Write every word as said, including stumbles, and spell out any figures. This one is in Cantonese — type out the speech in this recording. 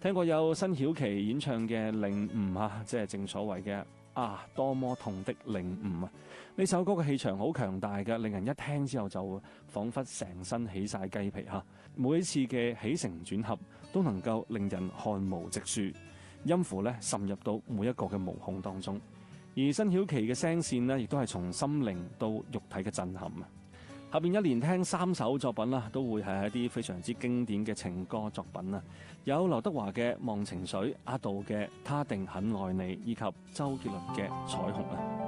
聽過有辛曉琪演唱嘅領悟啊，即係正所謂嘅啊多麼痛的領悟啊！呢首歌嘅氣場好強大嘅，令人一聽之後就彷彿成身起晒雞皮嚇。每一次嘅起承轉合都能夠令人汗毛直豎，音符咧滲入到每一個嘅毛孔當中。而辛曉琪嘅聲線呢，亦都係從心靈到肉體嘅震撼啊！後邊一連聽三首作品啦，都會係一啲非常之經典嘅情歌作品啊！有劉德華嘅《忘情水》，阿杜嘅《他定很愛你》，以及周杰倫嘅《彩虹》啊！